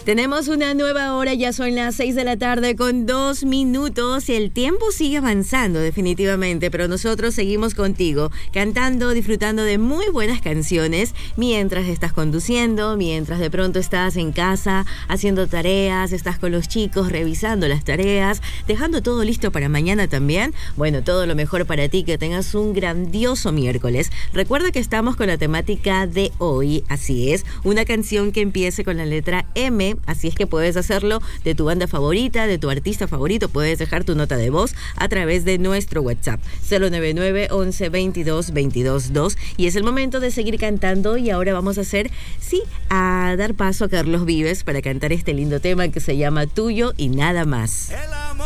Tenemos una nueva hora, ya son las 6 de la tarde con 2 minutos. El tiempo sigue avanzando definitivamente, pero nosotros seguimos contigo, cantando, disfrutando de muy buenas canciones mientras estás conduciendo, mientras de pronto estás en casa haciendo tareas, estás con los chicos revisando las tareas, dejando todo listo para mañana también. Bueno, todo lo mejor para ti, que tengas un grandioso miércoles. Recuerda que estamos con la temática de hoy, así es, una canción que empiece con la letra M. Así es que puedes hacerlo de tu banda favorita, de tu artista favorito. Puedes dejar tu nota de voz a través de nuestro WhatsApp 099 11 22 22 2. Y es el momento de seguir cantando. Y ahora vamos a dar paso a Carlos Vives para cantar este lindo tema que se llama Tuyo y Nada Más. El